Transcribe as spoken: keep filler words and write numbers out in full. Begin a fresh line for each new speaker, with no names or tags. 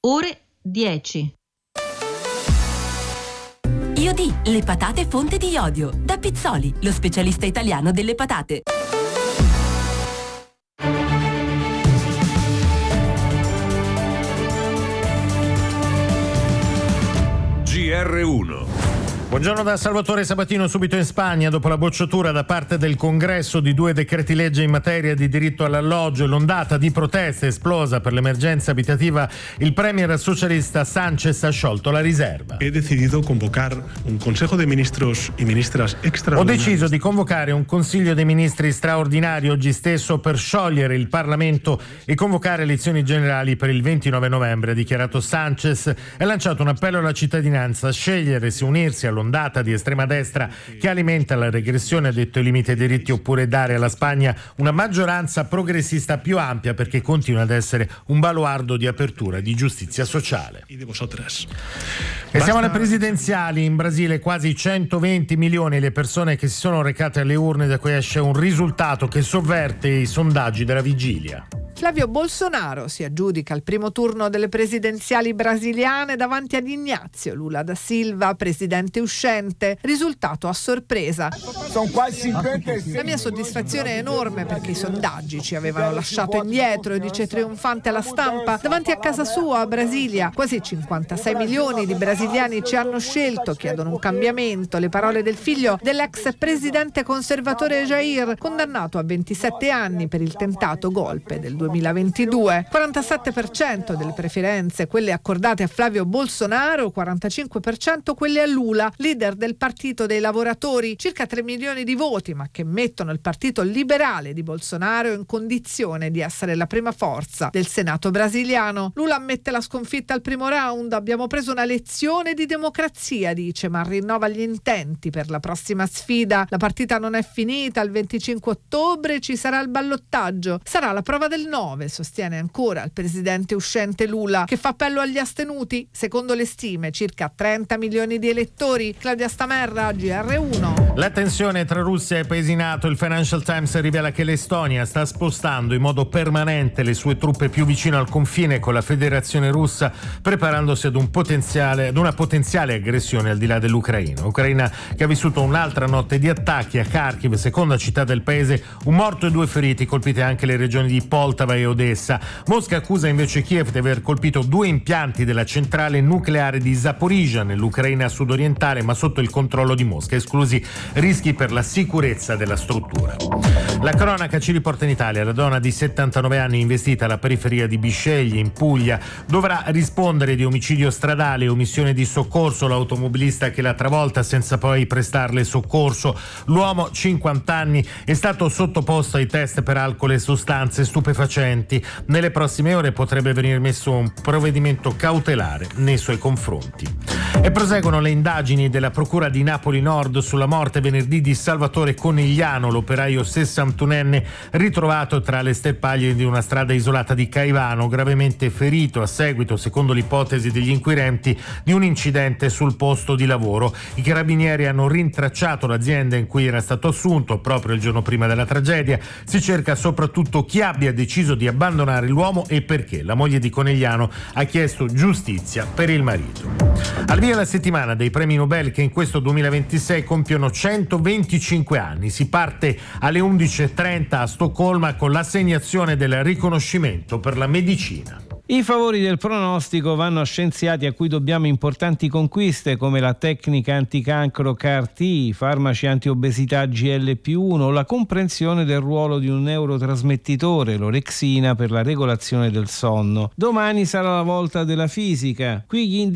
ore dieci.
Iodi, le patate fonte di iodio. Da Pizzoli, lo specialista italiano delle patate.
G R uno.
Buongiorno da Salvatore Sabatino. Subito in Spagna, dopo la bocciatura da parte del Congresso di due decreti legge in materia di diritto all'alloggio e l'ondata di proteste esplosa per l'emergenza abitativa, il premier socialista Sánchez ha sciolto la riserva.
He decidido convocar un Consejo de Ministros y Ministras extraordinarios.
Ho deciso di convocare un Consiglio dei Ministri straordinario oggi stesso per sciogliere il Parlamento e convocare elezioni generali per il ventinove novembre, ha dichiarato Sánchez, e ha lanciato un appello alla cittadinanza a scegliere se unirsi all'ondata di estrema destra che alimenta la regressione, ha detto i limiti ai diritti, oppure dare alla Spagna una maggioranza progressista più ampia perché continua ad essere un baluardo di apertura e di giustizia sociale. E siamo alle presidenziali. In Brasile quasi centoventi milioni le persone che si sono recate alle urne, da cui esce un risultato che sovverte i sondaggi della vigilia.
Flavio Bolsonaro si aggiudica il primo turno delle presidenziali brasiliane davanti ad Ignazio Lula da Silva, presidente uscente. Risultato a sorpresa.
Sono quasi cinquantasei.
La mia soddisfazione è enorme perché i sondaggi ci avevano lasciato indietro, dice trionfante alla stampa. Davanti a casa sua, a Brasilia, quasi cinquantasei milioni di brasiliani ci hanno scelto, chiedono un cambiamento. Le parole del figlio dell'ex presidente conservatore Jair, condannato a ventisette anni per il tentato golpe del duemilaventidue. quarantasette per cento delle preferenze quelle accordate a Flavio Bolsonaro, quarantacinque per cento quelle a Lula, leader del Partito dei Lavoratori, circa tre milioni di voti, ma che mettono il partito liberale di Bolsonaro in condizione di essere la prima forza del Senato brasiliano. Lula ammette la sconfitta al primo round. Abbiamo preso una lezione di democrazia, dice, ma rinnova gli intenti per la prossima sfida. La partita non è finita, il venticinque ottobre ci sarà il ballottaggio. Sarà la prova del nove, sostiene ancora il presidente uscente Lula, che fa appello agli astenuti. Secondo le stime, circa trenta milioni di elettori. Claudia Stamerra, G R uno.
La tensione tra Russia e paesi NATO. Il Financial Times rivela che l'Estonia sta spostando in modo permanente le sue truppe più vicino al confine con la Federazione Russa, preparandosi ad un potenziale, ad una potenziale aggressione al di là dell'Ucraina. Ucraina che ha vissuto un'altra notte di attacchi a Kharkiv, seconda città del paese, un morto e due feriti, colpite anche le regioni di Poltava e Odessa. Mosca accusa invece Kiev di aver colpito due impianti della centrale nucleare di Zaporizhzhia nell'Ucraina sudorientale, ma sotto il controllo di Mosca, esclusi rischi per la sicurezza della struttura. La cronaca ci riporta in Italia. La donna di settantanove anni investita alla periferia di Bisceglie in Puglia dovrà rispondere di omicidio stradale e omissione di soccorso. L'automobilista che l'ha travolta senza poi prestarle soccorso. L'uomo, cinquanta anni, è stato sottoposto ai test per alcol e sostanze stupefacenti. Nelle prossime ore potrebbe venire messo un provvedimento cautelare nei suoi confronti. E proseguono le indagini della Procura di Napoli Nord sulla morte venerdì di Salvatore Conigliano, l'operaio sessantunenne ritrovato tra le sterpaglie di una strada isolata di Caivano, gravemente ferito a seguito, secondo l'ipotesi degli inquirenti, di un incidente sul posto di lavoro. I carabinieri hanno rintracciato l'azienda in cui era stato assunto proprio il giorno prima della tragedia. Si cerca soprattutto chi abbia deciso di abbandonare l'uomo e perché. La moglie di Conigliano ha chiesto giustizia per il marito. Al via la settimana dei premi Nobel che in questo duemilaventisei compiono centoventicinque anni. Si parte alle undici e trenta a Stoccolma con l'assegnazione del riconoscimento per la medicina.
I favori del pronostico vanno a scienziati a cui dobbiamo importanti conquiste come la tecnica anticancro C A R T, i farmaci antiobesità G L P uno, la comprensione del ruolo di un neurotrasmettitore, l'orexina, per la regolazione del sonno. Domani sarà la volta della fisica. Qui gli